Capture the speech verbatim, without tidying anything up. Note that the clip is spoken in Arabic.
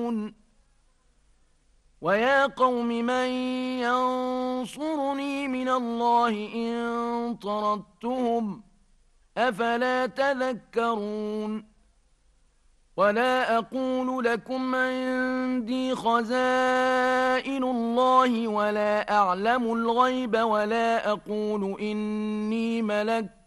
ويا قوم من ينصرني من الله إن طردتهم أفلا تذكرون ولا أقول لكم عندي خزائن الله ولا أعلم الغيب ولا أقول إني ملك